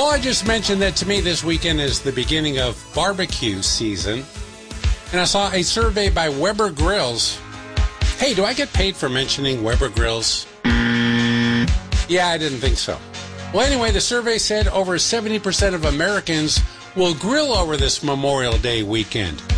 Well, I just mentioned that to me this weekend is the beginning of barbecue season. And I saw a survey by Weber Grills. Hey, do I get paid for mentioning Weber Grills? Yeah, I didn't think so. Well, anyway, the survey said over 70% of Americans will grill over this Memorial Day weekend.